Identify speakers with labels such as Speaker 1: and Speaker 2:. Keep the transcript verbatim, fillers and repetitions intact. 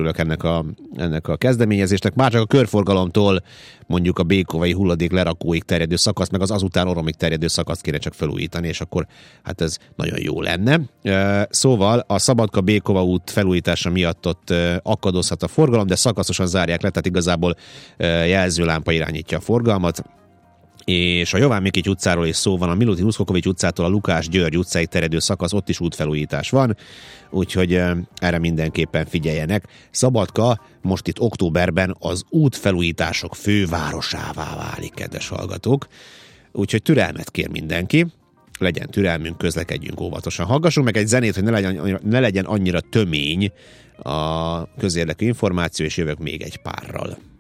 Speaker 1: örülök ennek a, ennek a kezdeményezésnek. Már csak a körforgalomtól mondjuk a Békovai hulladék lerakóig terjedő szakasz, meg az azután Oromig terjedő szakaszt kéne csak felújítani, és akkor hát ez nagyon jó lenne. Szóval a Szabadka-Békova út felújítása miatt ott akadozhat a forgalom, de szakaszosan zárják le, tehát igazából jelzőlámpa irányítja a forgalmat. És a Jován Mikics utcáról is szó van, a Milutin Uszkokovics utcától a Lukás György utcáig terjedő szakasz, ott is útfelújítás van, úgyhogy erre mindenképpen figyeljenek. Szabadka most itt októberben az útfelújítások fővárosává válik, kedves hallgatók, úgyhogy türelmet kér mindenki, legyen türelmünk, közlekedjünk óvatosan. Hallgassunk meg egy zenét, hogy ne legyen, ne legyen annyira tömény a közérdekű információ, és jövök még egy párral.